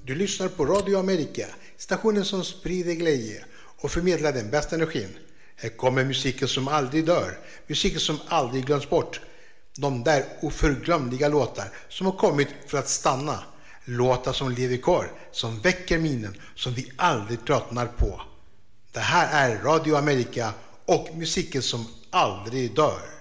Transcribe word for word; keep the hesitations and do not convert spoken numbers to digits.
Du lyssnar på Radio Amerika, stationen som sprider glädje och förmedlar den bästa energin. Här kommer musiken som aldrig dör, musiken som aldrig glöms bort. De där oförglömliga låtar som har kommit för att stanna. Låtar som lever kvar, som väcker minnen, som vi aldrig tröttnar på. Det här är Radio Amerika och musiken som aldrig dör.